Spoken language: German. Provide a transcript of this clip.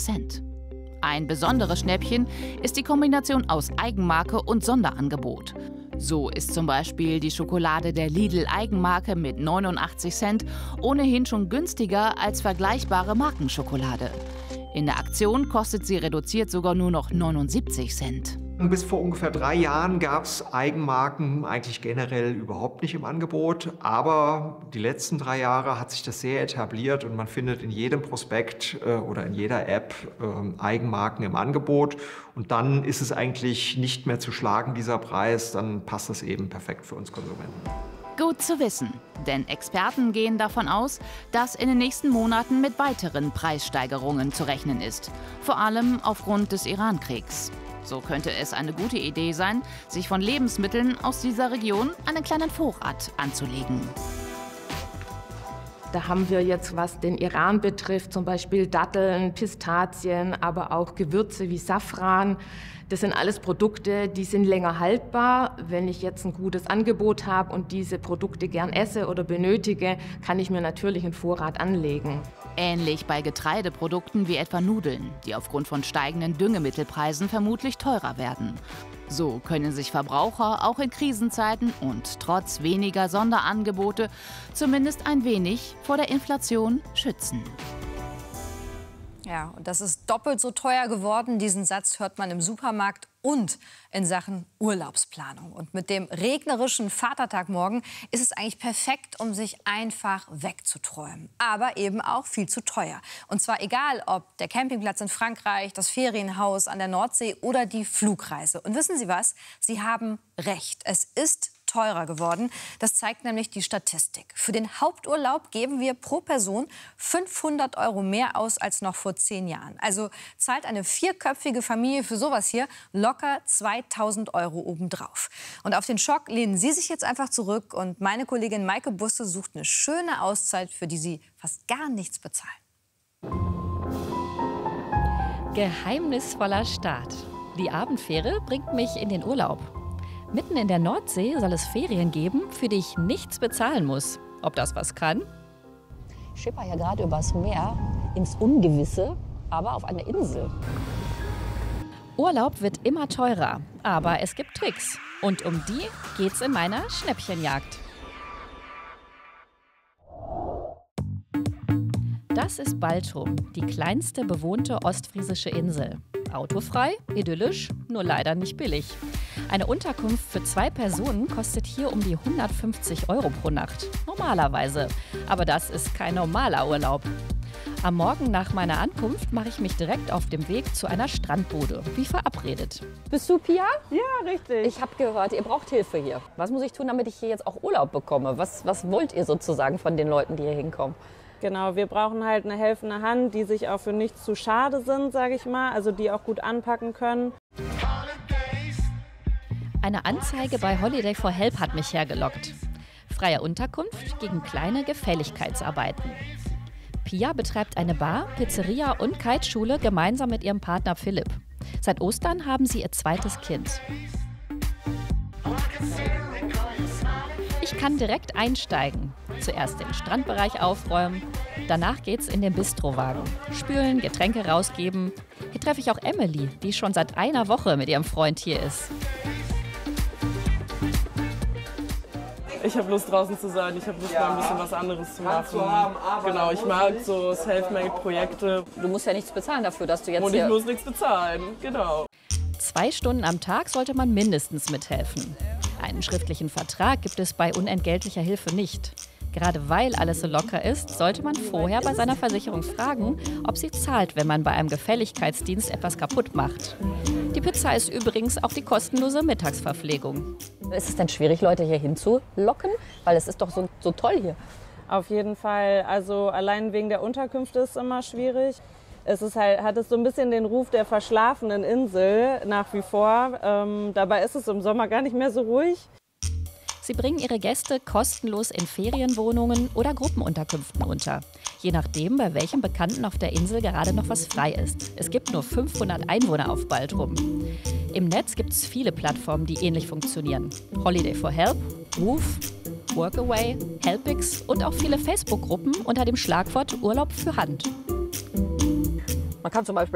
Cent. Ein besonderes Schnäppchen ist die Kombination aus Eigenmarke und Sonderangebot. So ist zum Beispiel die Schokolade der Lidl-Eigenmarke mit 89 Cent ohnehin schon günstiger als vergleichbare Markenschokolade. In der Aktion kostet sie reduziert sogar nur noch 79 Cent. Bis vor ungefähr 3 Jahren gab es Eigenmarken eigentlich generell überhaupt nicht im Angebot. Aber die letzten 3 Jahre hat sich das sehr etabliert und man findet in jedem Prospekt oder in jeder App Eigenmarken im Angebot. Und dann ist es eigentlich nicht mehr zu schlagen, dieser Preis. Dann passt das eben perfekt für uns Konsumenten. Gut zu wissen, denn Experten gehen davon aus, dass in den nächsten Monaten mit weiteren Preissteigerungen zu rechnen ist. Vor allem aufgrund des Iran-Kriegs. So könnte es eine gute Idee sein, sich von Lebensmitteln aus dieser Region einen kleinen Vorrat anzulegen. Da haben wir jetzt, was den Iran betrifft, zum Beispiel Datteln, Pistazien, aber auch Gewürze wie Safran. Das sind alles Produkte, die sind länger haltbar. Wenn ich jetzt ein gutes Angebot habe und diese Produkte gern esse oder benötige, kann ich mir natürlich einen Vorrat anlegen. Ähnlich bei Getreideprodukten wie etwa Nudeln, die aufgrund von steigenden Düngemittelpreisen vermutlich teurer werden. So können sich Verbraucher auch in Krisenzeiten und trotz weniger Sonderangebote zumindest ein wenig vor der Inflation schützen. Ja, und das ist doppelt so teuer geworden. Diesen Satz hört man im Supermarkt und in Sachen Urlaubsplanung. Und mit dem regnerischen Vatertag morgen ist es eigentlich perfekt, um sich einfach wegzuträumen. Aber eben auch viel zu teuer. Und zwar egal, ob der Campingplatz in Frankreich, das Ferienhaus an der Nordsee oder die Flugreise. Und wissen Sie was? Sie haben recht. Es ist teurer geworden. Das zeigt nämlich die Statistik. Für den Haupturlaub geben wir pro Person 500 € mehr aus als noch vor 10 Jahren. Also zahlt eine 4-köpfige Familie für sowas hier locker 2.000 € obendrauf. Und auf den Schock lehnen Sie sich jetzt einfach zurück und meine Kollegin Maike Busse sucht eine schöne Auszeit, für die Sie fast gar nichts bezahlen. Geheimnisvoller Start. Die Abendfähre bringt mich in den Urlaub. Mitten in der Nordsee soll es Ferien geben, für die ich nichts bezahlen muss. Ob das was kann? Ich schipper ja gerade übers Meer ins Ungewisse, aber auf einer Insel. Urlaub wird immer teurer, aber es gibt Tricks. Und um die geht's in meiner Schnäppchenjagd. Das ist Baltrum, die kleinste bewohnte ostfriesische Insel. Autofrei, idyllisch, nur leider nicht billig. Eine Unterkunft für 2 Personen kostet hier um die 150 € pro Nacht. Normalerweise. Aber das ist kein normaler Urlaub. Am Morgen nach meiner Ankunft mache ich mich direkt auf dem Weg zu einer Strandbude, wie verabredet. Bist du Pia? Ja, richtig. Ich habe gehört, ihr braucht Hilfe hier. Was muss ich tun, damit ich hier jetzt auch Urlaub bekomme? Was wollt ihr sozusagen von den Leuten, die hier hinkommen? Genau, wir brauchen halt eine helfende Hand, die sich auch für nichts zu schade sind, sage ich mal. Also die auch gut anpacken können. Eine Anzeige bei Holiday for Help hat mich hergelockt. Freie Unterkunft gegen kleine Gefälligkeitsarbeiten. Pia betreibt eine Bar, Pizzeria und Kiteschule gemeinsam mit ihrem Partner Philipp. Seit Ostern haben sie ihr 2. Kind. Ich kann direkt einsteigen. Zuerst den Strandbereich aufräumen, danach geht's in den Bistrowagen. Spülen, Getränke rausgeben. Hier treffe ich auch Emily, die schon seit einer Woche mit ihrem Freund hier ist. Ich habe Lust, draußen zu sein. Ich habe Lust, mal ein bisschen was anderes zu machen. Genau, ich mag so Selfmade-Projekte. Du musst ja nichts bezahlen dafür, dass du jetzt Und ich muss nichts bezahlen, genau. 2 Stunden am Tag sollte man mindestens mithelfen. Einen schriftlichen Vertrag gibt es bei unentgeltlicher Hilfe nicht. Gerade weil alles so locker ist, sollte man vorher bei seiner Versicherung fragen, ob sie zahlt, wenn man bei einem Gefälligkeitsdienst etwas kaputt macht. Die Pizza ist übrigens auch die kostenlose Mittagsverpflegung. Ist es denn schwierig, Leute hier hinzulocken? Weil es ist doch so toll hier. Auf jeden Fall. Also allein wegen der Unterkünfte ist es immer schwierig. Es ist halt, hat es so ein bisschen den Ruf der verschlafenen Insel nach wie vor. Dabei ist es im Sommer gar nicht mehr so ruhig. Sie bringen ihre Gäste kostenlos in Ferienwohnungen oder Gruppenunterkünften unter. Je nachdem, bei welchem Bekannten auf der Insel gerade noch was frei ist. Es gibt nur 500 Einwohner auf Baltrum. Im Netz gibt es viele Plattformen, die ähnlich funktionieren. Holiday for Help, Woof, Workaway, Helpix und auch viele Facebook-Gruppen unter dem Schlagwort Urlaub für Hand. Man kann zum Beispiel